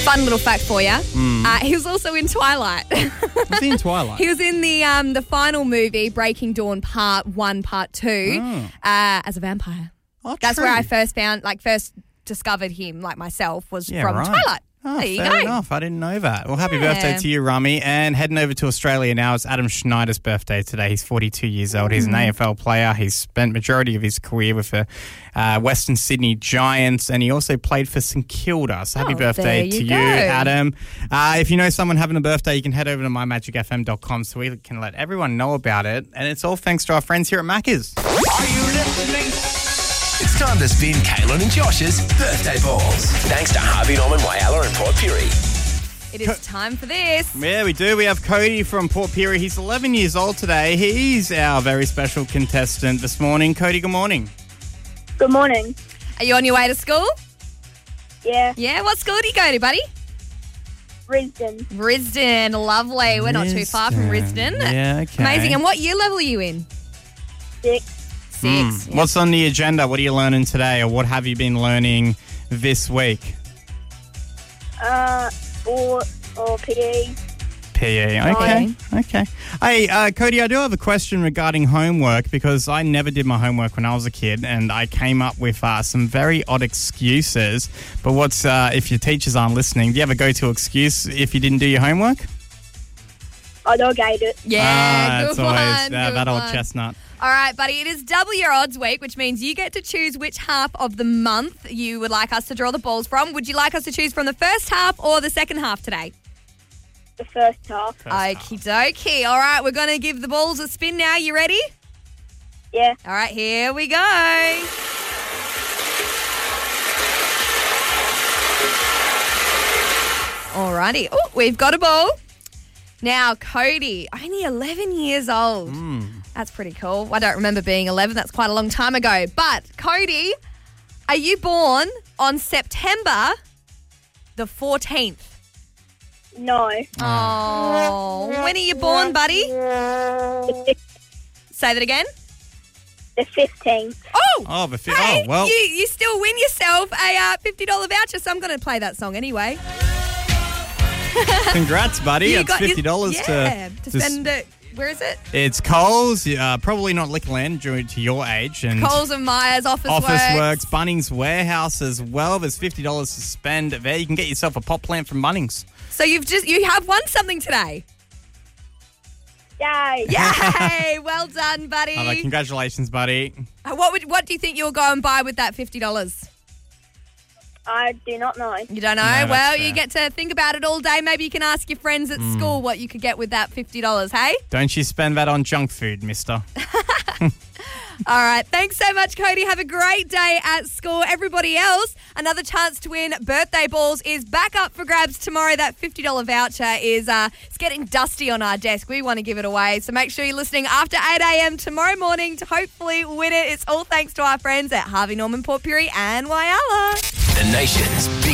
Fun little fact for you. He was also in Twilight. Was he in Twilight? He was in the final movie, Breaking Dawn Part 1, Part 2, as a vampire. Oh, That's true. where I first discovered him, like myself, was Yeah, from right. Twilight. Oh, There you fair go. enough. I didn't know that. Well, happy Yeah. birthday to you, Rummy. And heading over to Australia now, it's Adam Schneider's birthday today. He's 42 years old. He's an AFL player. He's spent majority of his career with the Western Sydney Giants, and he also played for St Kilda. So happy birthday there to you you, go. Adam. If you know someone having a birthday, you can head over to mymagicfm.com so we can let everyone know about it. And it's all thanks to our friends here at Macca's. Are you listening? It's time to spin Kaylin and Josh's birthday balls. Thanks to Harvey Norman, Whyalla and Port Pirie. It is time for this. Yeah, we do. We have Cody from Port Pirie. He's 11 years old today. He's our very special contestant this morning. Cody, good morning. Good morning. Are you on your way to school? Yeah, Yeah, what school do you go to, buddy? Risdon. Risdon, lovely. We're not too far from Risdon. Yeah, okay. Amazing. And what year level are you in? 6. 6. Yeah. What's on the agenda? What are you learning today, or what have you been learning this week? Sport or PE. PE. Okay. Hey, Cody, I do have a question regarding homework because I never did my homework when I was a kid, and I came up with some very odd excuses. But what's if your teachers aren't listening? Do you have a go-to excuse if you didn't do your homework? I dog ate it. Yeah, It's good always one. that good old one. chestnut. All right, buddy. It is double your odds week, which means you get to choose which half of the month you would like us to draw the balls from. Would you like us to choose from the first half or the second half today? The first half. Okie dokie. All right, we're going to give the balls a spin now. You ready? Yeah. All right, here we go. Alrighty. Oh, we've got a ball. Now, Cody, only 11 years old. That's pretty cool. I don't remember being 11. That's quite a long time ago. But, Cody, are you born on September the 14th? No. Oh, when are you born, buddy? The Say that again. 15th. Oh! Oh, but Hey, well. you still win yourself a $50 voucher, so I'm going to play that song anyway. Congrats, buddy. You It's got your- $50 yeah, to spend it. Where is it? It's Coles, probably not Liquorland due to your age, and Coles and Myers, Office Works, Bunnings Warehouse as well. There's $50 to spend there. You can get yourself a pot plant from Bunnings. So you have won something today. Yay. Yay! Well done, buddy. Oh, congratulations, buddy. What do you think you'll go and buy with that $50? I do not know. You don't know? No, that's Well, fair. you get to think about it all day. Maybe you can ask your friends at school what you could get with that $50, hey? Don't you spend that on junk food, mister. All right. Thanks so much, Cody. Have a great day at school. Everybody else, another chance to win birthday balls is back up for grabs tomorrow. That $50 voucher is it's getting dusty on our desk. We want to give it away. So make sure you're listening after 8 a.m. tomorrow morning to hopefully win it. It's all thanks to our friends at Harvey Norman, Port Pirie and Whyalla. The nation's